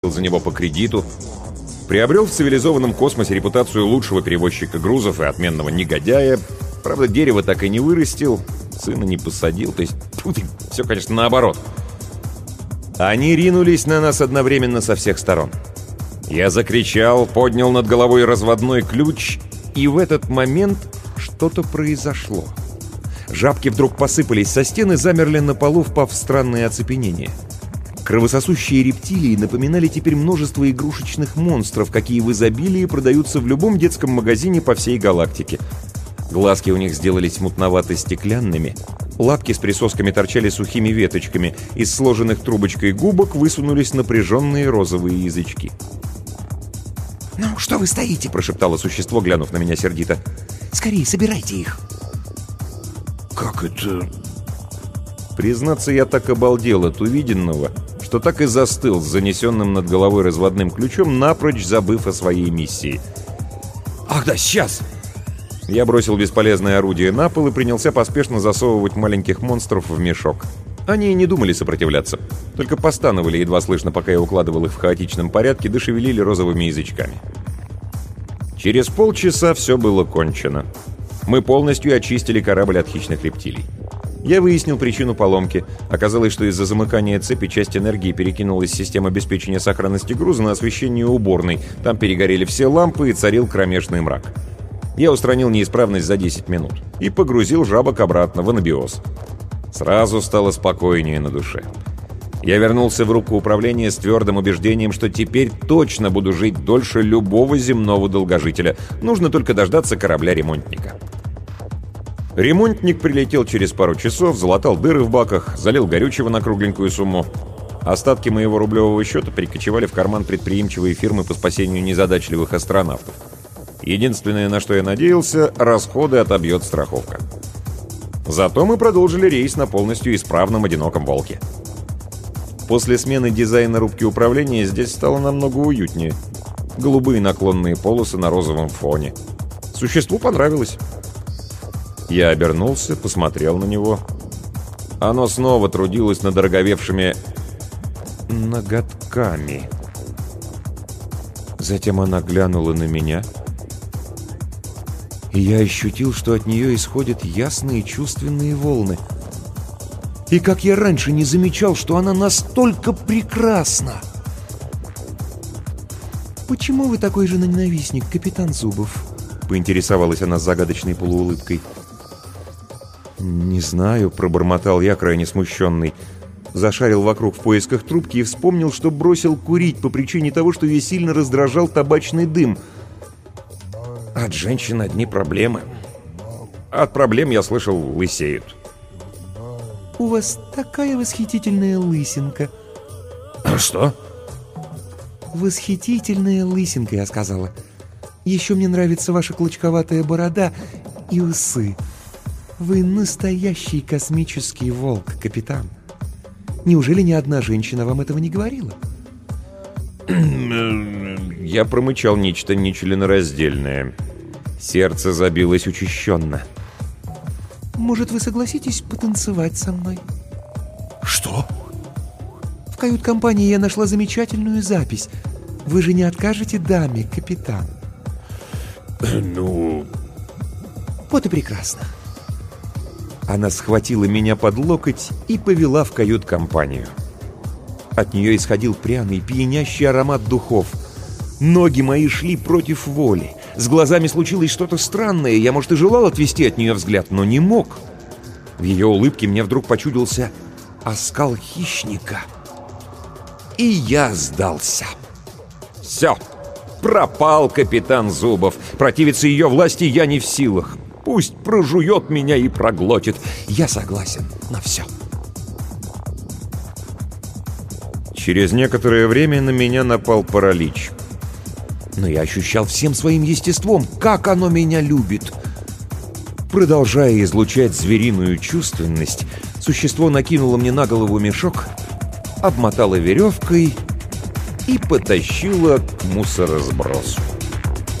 за него по кредиту, приобрел в цивилизованном космосе репутацию лучшего перевозчика грузов и отменного негодяя. Правда, дерево так и не вырастил, сына не посадил, то есть все, конечно, наоборот. Они ринулись на нас одновременно со всех сторон. Я закричал, поднял над головой разводной ключ, и в этот момент что-то произошло. Жабки вдруг посыпались со стены, замерли на полу, впав в странное оцепенение. Кровососущие рептилии напоминали теперь множество игрушечных монстров, какие в изобилии продаются в любом детском магазине по всей галактике. Глазки у них сделались мутновато-стеклянными, лапки с присосками торчали сухими веточками, из сложенных трубочкой губок высунулись напряженные розовые язычки. «Ну, что вы стоите?» — прошептало существо, глянув на меня сердито. «Скорее, собирайте их!» «Как это...» Признаться, я так обалдел от увиденного, что так и застыл с занесенным над головой разводным ключом, напрочь забыв о своей миссии. «Ах да, сейчас!» Я бросил бесполезное орудие на пол и принялся поспешно засовывать маленьких монстров в мешок. Они и не думали сопротивляться, только постановали едва слышно, пока я укладывал их в хаотичном порядке, да шевелили розовыми язычками. Через полчаса все было кончено. Мы полностью очистили корабль от хищных рептилий. Я выяснил причину поломки. Оказалось, что из-за замыкания цепи часть энергии перекинулась с системы обеспечения сохранности груза на освещение уборной. Там перегорели все лампы и царил кромешный мрак. Я устранил неисправность за 10 минут и погрузил жабок обратно в анабиоз. Сразу стало спокойнее на душе. Я вернулся в рубку управления с твердым убеждением, что теперь точно буду жить дольше любого земного долгожителя. Нужно только дождаться корабля-ремонтника. Ремонтник прилетел через пару часов, залатал дыры в баках, залил горючего на кругленькую сумму. Остатки моего рублевого счета перекочевали в карман предприимчивой фирмы по спасению незадачливых астронавтов. Единственное, на что я надеялся, расходы отобьет страховка. Зато мы продолжили рейс на полностью исправном одиноком «Волке». После смены дизайна рубки управления здесь стало намного уютнее. Голубые наклонные полосы на розовом фоне. Существу понравилось. Я обернулся, посмотрел на него. Оно снова трудилось над ороговевшими ноготками. Затем она глянула на меня, и я ощутил, что от нее исходят ясные чувственные волны. И как я раньше не замечал, что она настолько прекрасна! «Почему вы такой же ненавистник, капитан Зубов?» — поинтересовалась она с загадочной полуулыбкой. «Не знаю», — пробормотал я, крайне смущенный. Зашарил вокруг в поисках трубки и вспомнил, что бросил курить по причине того, что ее сильно раздражал табачный дым. От женщин одни проблемы. От проблем, я слышал, лысеют. «У вас такая восхитительная лысинка». «Что?» «Восхитительная лысинка», я сказала. «Еще мне нравится ваша клочковатая борода и усы. Вы настоящий космический волк, капитан. Неужели ни одна женщина вам этого не говорила?» Я промычал нечто нечленораздельное. Сердце забилось учащенно. «Может, вы согласитесь потанцевать со мной?» «Что?» «В кают-компании я нашла замечательную запись. Вы же не откажете даме, капитан?» «Ну...» «Вот и прекрасно». Она схватила меня под локоть и повела в кают-компанию. От нее исходил пряный, пьянящий аромат духов. Ноги мои шли против воли. С глазами случилось что-то странное. Я, может, и желал отвести от нее взгляд, но не мог. В ее улыбке мне вдруг почудился оскал хищника. И я сдался. Все. Пропал капитан Зубов. Противиться ее власти я не в силах. Пусть прожует меня и проглотит. Я согласен на все. Через некоторое время на меня напал паралич. Но я ощущал всем своим естеством, как оно меня любит. Продолжая излучать звериную чувственность, существо накинуло мне на голову мешок, обмотало веревкой и потащило к мусоросбросу.